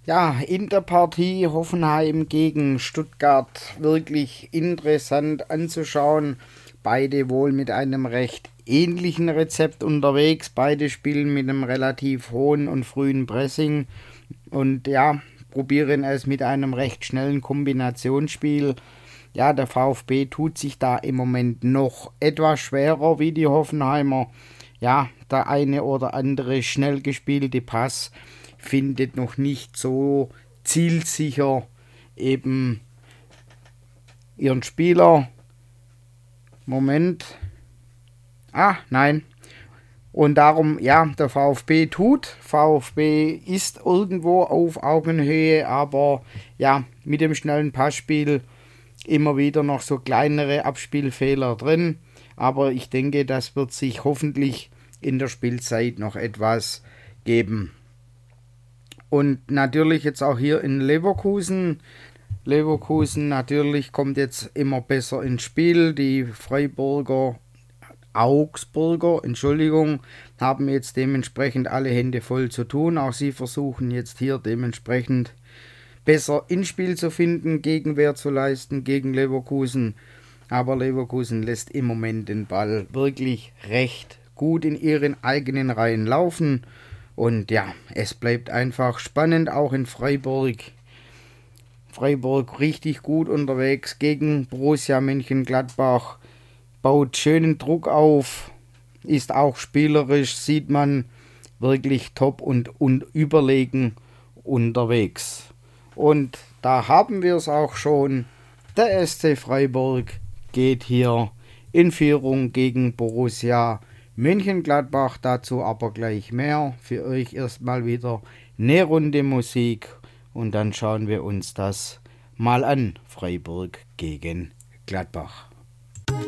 Ja, in der Partie Hoffenheim gegen Stuttgart wirklich interessant anzuschauen. Beide wohl mit einem recht ähnlichen Rezept unterwegs. Beide spielen mit einem relativ hohen und frühen Pressing und ja, probieren es mit einem recht schnellen Kombinationsspiel. Ja, der VfB tut sich da im Moment noch etwas schwerer wie die Hoffenheimer. Ja, der eine oder andere schnell gespielte Pass findet noch nicht so zielsicher eben ihren Spieler. Moment. Nein. Und darum, ja, der VfB tut. VfB ist irgendwo auf Augenhöhe, aber ja, mit dem schnellen Passspiel immer wieder noch so kleinere Abspielfehler drin. Aber ich denke, das wird sich hoffentlich in der Spielzeit noch etwas geben. Und natürlich jetzt auch hier in Leverkusen. Leverkusen natürlich kommt jetzt immer besser ins Spiel. Die Augsburger, Entschuldigung, haben jetzt dementsprechend alle Hände voll zu tun. Auch sie versuchen jetzt hier dementsprechend besser ins Spiel zu finden, Gegenwehr zu leisten gegen Leverkusen. Aber Leverkusen lässt im Moment den Ball wirklich recht gut in ihren eigenen Reihen laufen. Und ja, es bleibt einfach spannend, auch in Freiburg. Freiburg richtig gut unterwegs gegen Borussia Mönchengladbach. Baut schönen Druck auf, ist auch spielerisch, sieht man wirklich top und überlegen unterwegs. Und da haben wir es auch schon. Der SC Freiburg geht hier in Führung gegen Borussia Mönchengladbach. Dazu aber gleich mehr. Für euch erstmal wieder eine Runde Musik und dann schauen wir uns das mal an. Freiburg gegen Gladbach.